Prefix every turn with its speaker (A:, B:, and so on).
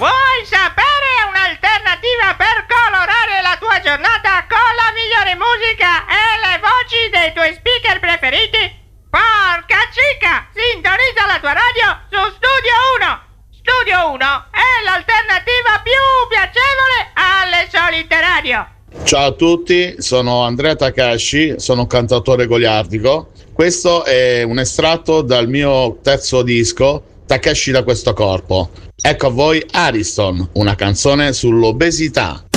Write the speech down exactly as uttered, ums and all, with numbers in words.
A: Vuoi sapere un'alternativa per colorare la tua giornata con la migliore musica e le voci dei tuoi speaker preferiti? Porca cica! Sintonizza la tua radio su Studio uno! Studio uno è l'alternativa più piacevole alle solite radio!
B: Ciao a tutti, sono Andrea Takashi, sono un cantautore goliardico. Questo è un estratto dal mio terzo disco, Takashi da questo corpo. Ecco a voi Ariston, una canzone sull'obesità.